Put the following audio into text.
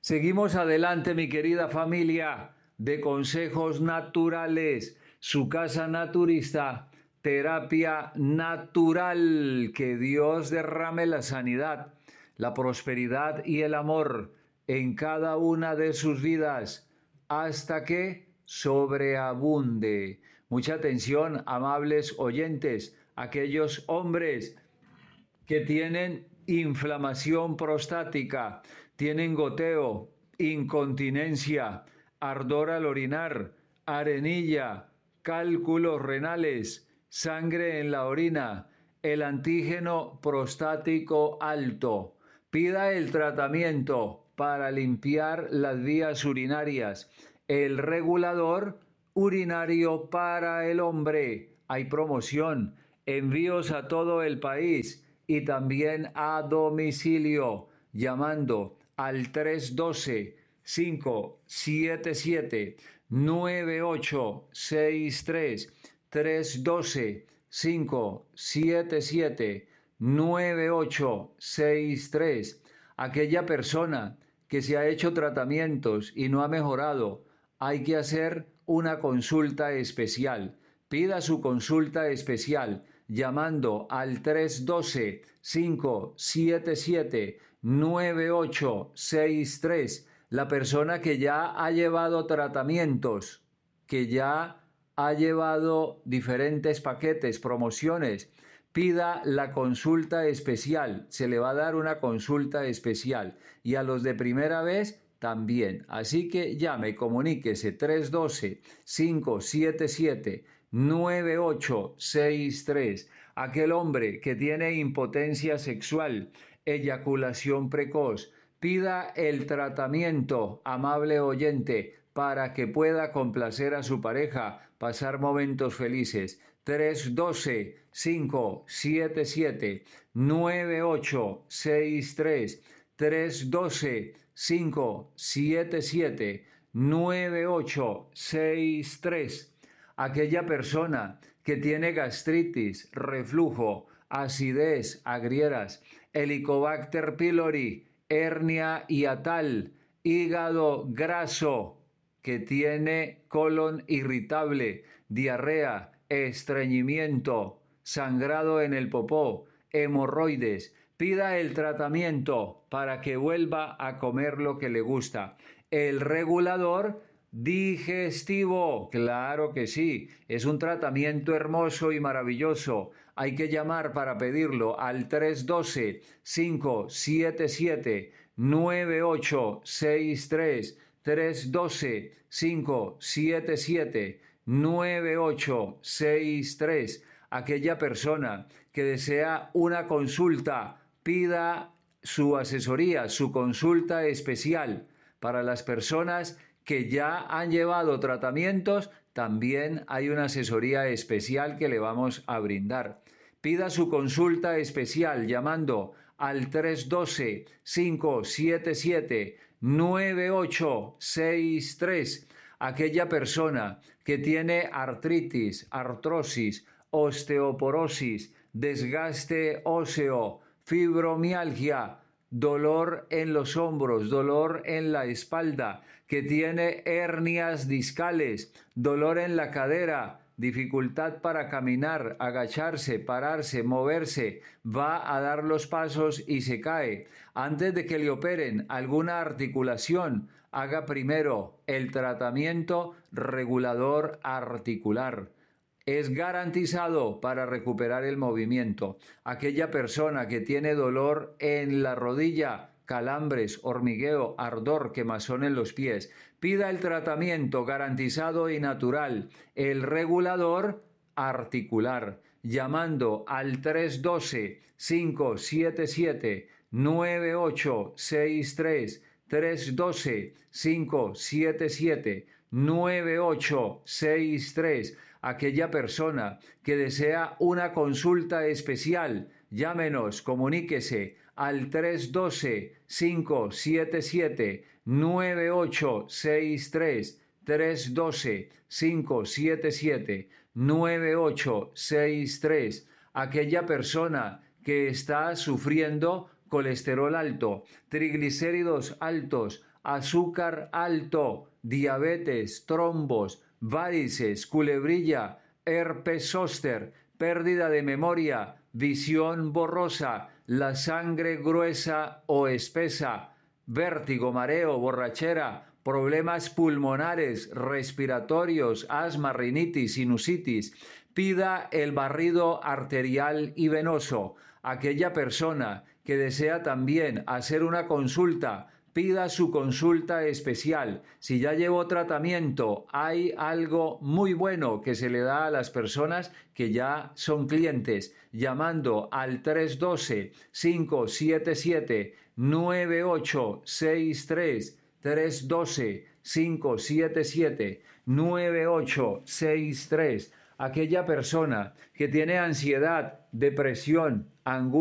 Seguimos adelante, mi querida familia de Consejos Naturales, su casa naturista, terapia natural. Que Dios derrame la sanidad, la prosperidad y el amor en cada una de sus vidas hasta que sobreabunde. Mucha atención, amables oyentes, aquellos hombres que tienen inflamación prostática, tienen goteo, incontinencia, ardor al orinar, arenilla, cálculos renales, sangre en la orina, el antígeno prostático alto. Pida el tratamiento para limpiar las vías urinarias, el regulador urinario para el hombre. Hay promoción, envíos a todo el país y también a domicilio, llamando al 312-577-9863, 312-577-9863. Aquella persona que se ha hecho tratamientos y no ha mejorado, hay que hacer una consulta especial. Pida su consulta especial llamando al 312-577-9863. La persona que ya ha llevado tratamientos, que ya ha llevado diferentes paquetes, promociones, pida la consulta especial. Se le va a dar una consulta especial. Y a los de primera vez también. Así que llame, comuníquese 312-577-9863. Aquel hombre que tiene impotencia sexual, eyaculación precoz, pida el tratamiento, amable oyente, para que pueda complacer a su pareja, pasar momentos felices. 312-577-9863. 312-577-9863. Aquella persona que tiene gastritis, reflujo, acidez, agrieras, Helicobacter pylori, hernia hiatal, hígado graso, que tiene colon irritable, diarrea, estreñimiento, sangrado en el popó, hemorroides. Pida el tratamiento para que vuelva a comer lo que le gusta. El regulador digestivo, claro que sí, es un tratamiento hermoso y maravilloso. Hay que llamar para pedirlo al 312-577-9863. 312-577-9863. Aquella persona que desea una consulta, pida su asesoría, su consulta especial. Para las personas que ya han llevado tratamientos, también hay una asesoría especial que le vamos a brindar. Pida su consulta especial llamando al 312-577-9863. Aquella persona que tiene artritis, artrosis, osteoporosis, desgaste óseo, fibromialgia, dolor en los hombros, dolor en la espalda, que tiene hernias discales, dolor en la cadera, dificultad para caminar, agacharse, pararse, moverse, va a dar los pasos y se cae. Antes de que le operen alguna articulación, haga primero el tratamiento regulador articular. Es garantizado para recuperar el movimiento. Aquella persona que tiene dolor en la rodilla, calambres, hormigueo, ardor, quemazón en los pies, pida el tratamiento garantizado y natural, el regulador articular, llamando al 312-577-9863, 312-577-9863. Aquella persona que desea una consulta especial, llámenos, comuníquese al 312-577-9863, 312-577-9863. Aquella persona que está sufriendo colesterol alto, triglicéridos altos, azúcar alto, diabetes, trombos, varices, culebrilla, herpes zóster, pérdida de memoria, visión borrosa, la sangre gruesa o espesa, vértigo, mareo, borrachera, problemas pulmonares, respiratorios, asma, rinitis, sinusitis. Pida el barrido arterial y venoso. Aquella persona que desea también hacer una consulta, pida su consulta especial. Si ya llevó tratamiento, hay algo muy bueno que se le da a las personas que ya son clientes, llamando al 312-577-9863, 312-577-9863. Aquella persona que tiene ansiedad, depresión, angustia,